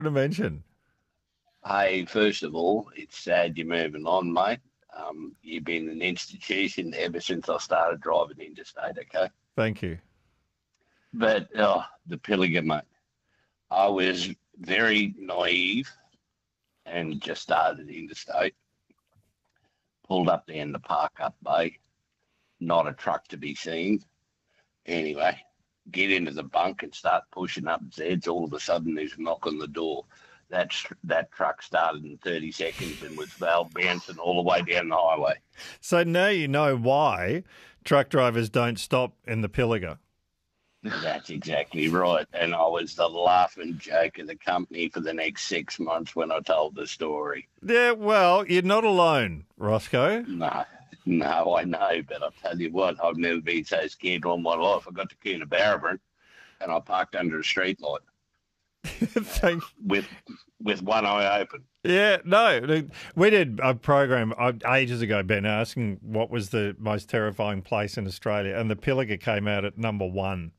to mention? Hey, first of all, it's sad you're moving on, mate. You've been an institution ever since I started driving interstate, okay? Thank you. But the Pilliga, mate. I was very naive and just started interstate. Pulled up there in the park up bay. Not a truck to be seen. Anyway, get into the bunk and start pushing up Zeds. All of a sudden, there's a knock on the door. That truck started in 30 seconds and was valve bouncing all the way down the highway. So now you know why truck drivers don't stop in the Pilliga. That's exactly right. And I was the laughing joke of the company for the next 6 months when I told the story. Yeah, well, you're not alone, Roscoe. No, I know, but I'll tell you what, I've never been so scared all my life. I got to Coonabarabran and I parked under a street light. with one eye open. Yeah, no, we did a program ages ago, Ben, asking what was the most terrifying place in Australia, and the Pilliga came out at number one.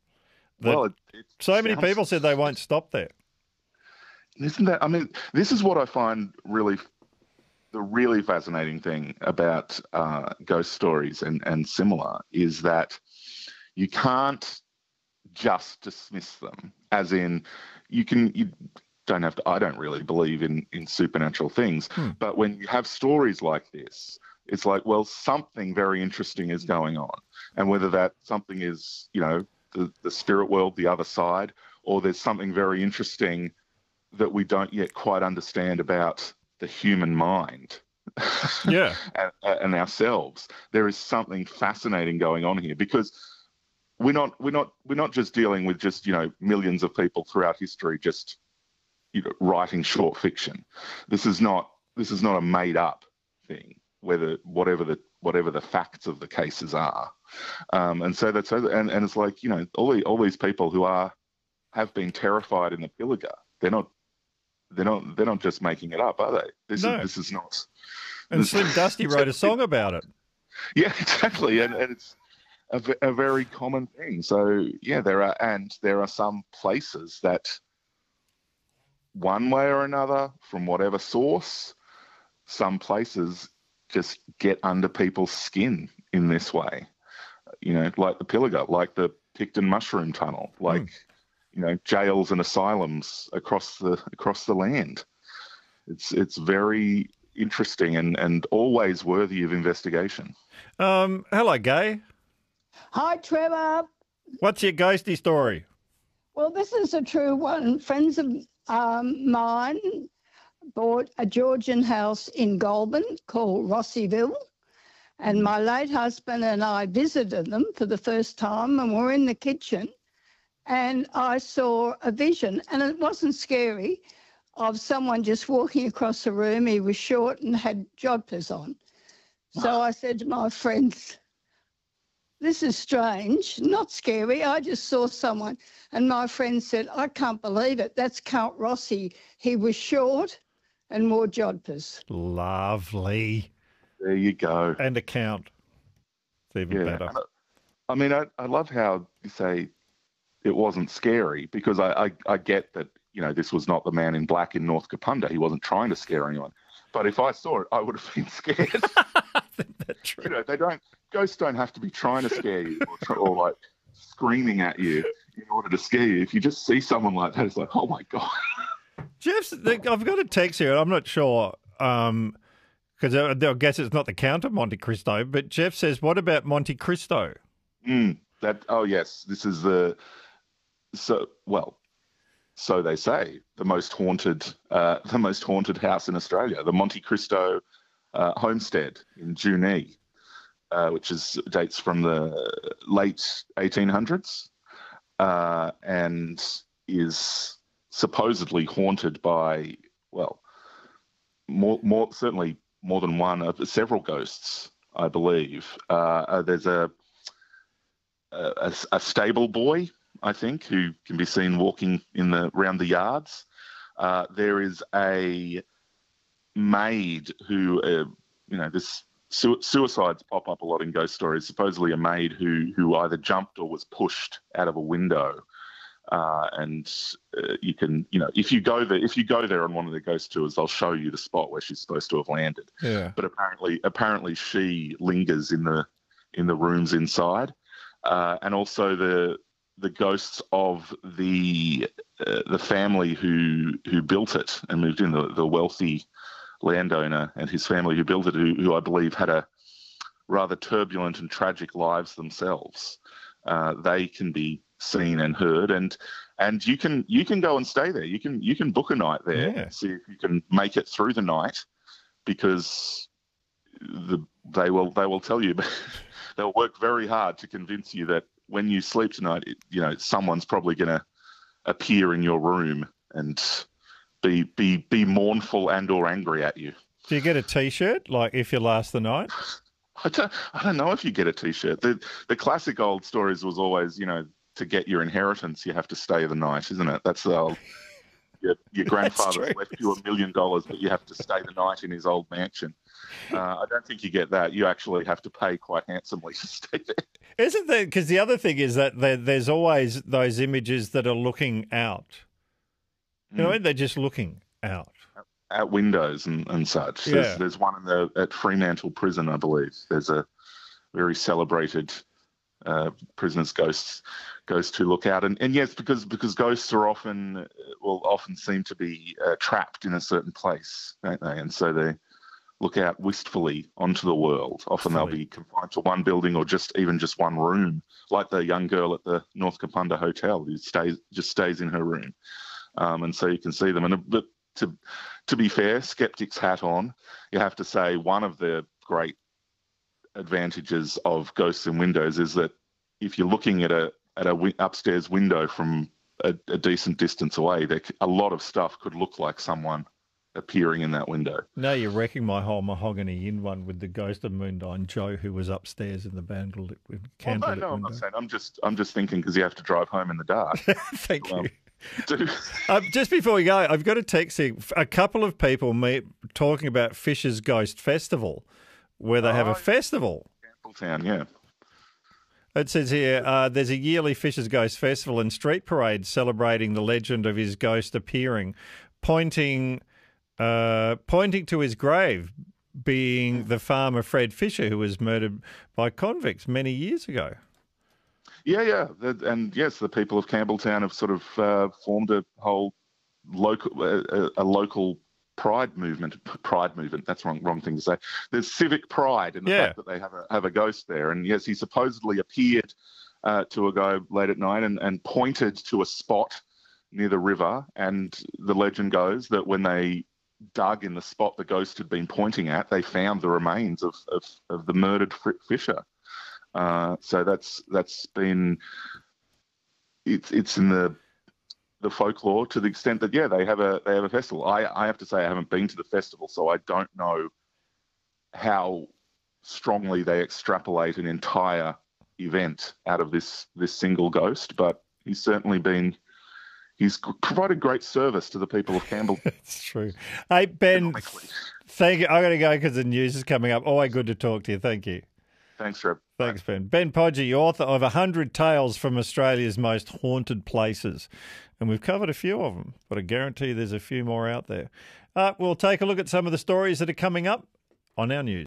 So many people said they won't stop there. Isn't that? I mean, this is what I find the really fascinating thing about ghost stories and similar is that you can't just dismiss them, as in you don't have to. I don't really believe in supernatural things, but when you have stories like this, it's like, well, something very interesting is going on, and whether that something is, the spirit world, the other side, or there's something very interesting that we don't yet quite understand about the human mind. Yeah. and ourselves. There is something fascinating going on here, because we're not just dealing with just, millions of people throughout history just, writing short fiction. This is not a made up thing, whatever the facts of the cases are. And so and it's like, all these people who have been terrified in the Pilliga, they're not just making it up, are they? This is not. And Slim Dusty wrote a song about it. Yeah, exactly, and it's a very common thing. So yeah, there are some places that, one way or another, from whatever source, some places just get under people's skin in this way. Like the Pilliga, like the Picton Mushroom Tunnel, like jails and asylums across the land. It's very interesting and always worthy of investigation. Hello, Gay. Hi, Trevor. What's your ghosty story? Well, this is a true one. Friends of mine bought a Georgian house in Goulburn called Rossieville, and my late husband and I visited them for the first time, and we're in the kitchen, and I saw a vision, and it wasn't scary, of someone just walking across the room. He was short and had jodhpurs on. So I said to my friends, this is strange, not scary. I just saw someone. And my friend said, I can't believe it. That's Count Rossi. He was short and wore jodhpurs. Lovely. There you go. And a count. It's even better. I mean, I love how you say it wasn't scary, because I get that, this was not the man in black in North Kapunda. He wasn't trying to scare anyone. But if I saw it, I would have been scared. That's true. Ghosts don't have to be trying to scare you or like screaming at you in order to scare you. If you just see someone like that, it's like, oh my God. I've got a text here. I'm not sure, because I guess it's not the Count of Monte Cristo, but Jeff says, what about Monte Cristo? Yes, this is so they say, the most haunted house in Australia, the Monte Cristo homestead in Junee, which dates from the late 1800s, and is supposedly haunted by, certainly more than one, several ghosts, I believe. There's a stable boy, I think, who can be seen walking around the yards. There is a maid who, this suicides pop up a lot in ghost stories. Supposedly a maid who either jumped or was pushed out of a window You can, if you go there on one of the ghost tours, they'll show you the spot where she's supposed to have landed. Yeah. But apparently she lingers in the rooms inside, and also the ghosts of the family who built it and moved in, the wealthy landowner and his family who built it, who I believe had a rather turbulent and tragic lives themselves. They can be seen and heard, and you can go and stay there. You can book a night there, and see if you can make it through the night, because they will tell you, they'll work very hard to convince you that when you sleep tonight, someone's probably going to appear in your room and be mournful and or angry at you. Do you get a T-shirt, like if you last the night? I don't know if you get a T-shirt. The classic old stories was always, to get your inheritance, you have to stay the night, isn't it? That's the old. Your grandfather's left you $1 million, but you have to stay the night in his old mansion. I don't think you get that. You actually have to pay quite handsomely to stay there. Isn't there? Because the other thing is that there's always those images that are looking out. They're just looking out. At windows and such. Yeah. There's one at Fremantle Prison, I believe. There's a very celebrated prisoners' ghosts who look out, and yes, because ghosts are often seem to be trapped in a certain place, don't they? And so they look out wistfully onto the world. Often they'll be confined to one building or just one room, like the young girl at the North Kapunda Hotel who stays in her room, and so you can see them. But to be fair, skeptic's hat on, you have to say one of the great advantages of ghosts in windows is that if you're looking at a upstairs window from a decent distance away, a lot of stuff could look like someone appearing in that window. Now you're wrecking my whole Mahogany Inn one with the ghost of Moondyne Joe, who was upstairs in the candlelit window. No, I'm not saying. I'm just thinking because you have to drive home in the dark. Thank you. Just before we go, I've got a text here. A couple of people talking about Fisher's Ghost Festival, where they have a festival. Campbelltown, yeah. It says here, there's a yearly Fisher's Ghost Festival and street parade celebrating the legend of his ghost appearing, pointing to his grave, being the farmer Fred Fisher, who was murdered by convicts many years ago. Yeah. And yes, the people of Campbelltown have sort of formed a whole local pride movement. That's wrong thing to say. There's civic pride in the fact that they have a ghost there. And yes, he supposedly appeared to a guy late at night and pointed to a spot near the river. And the legend goes that when they dug in the spot the ghost had been pointing at, they found the remains of the murdered Fisher. So that's been it's in the folklore to the extent that they have a festival. I have to say I haven't been to the festival, so I don't know how strongly they extrapolate an entire event out of this single ghost, but he's provided great service to the people of Campbell. That's true. Hey, Ben, thank you. I'm going to go because the news is coming up. Always good to talk to you. Thank you. Thanks, Treb. Thanks, Ben. Ben Podgy, author of 100 Tales from Australia's Most Haunted Places. And we've covered a few of them, but I guarantee there's a few more out there. We'll take a look at some of the stories that are coming up on our news.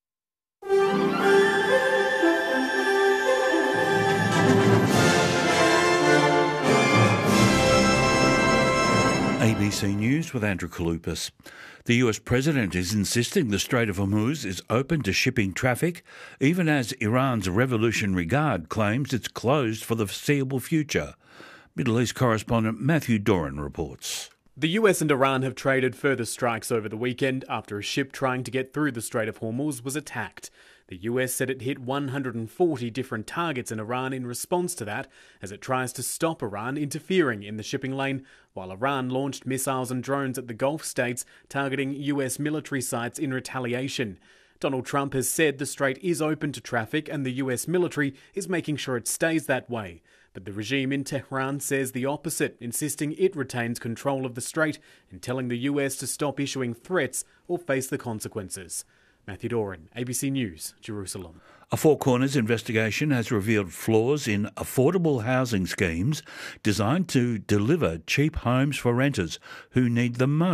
ABC News with Andrew Kalupas. The US president is insisting the Strait of Hormuz is open to shipping traffic, even as Iran's Revolutionary Guard claims it's closed for the foreseeable future. Middle East correspondent Matthew Doran reports. The US and Iran have traded further strikes over the weekend after a ship trying to get through the Strait of Hormuz was attacked. The US said it hit 140 different targets in Iran in response to that, as it tries to stop Iran interfering in the shipping lane, while Iran launched missiles and drones at the Gulf states, targeting US military sites in retaliation. Donald Trump has said the strait is open to traffic and the US military is making sure it stays that way. But the regime in Tehran says the opposite, insisting it retains control of the strait and telling the US to stop issuing threats or face the consequences. Matthew Doran, ABC News, Jerusalem. A Four Corners investigation has revealed flaws in affordable housing schemes designed to deliver cheap homes for renters who need them most.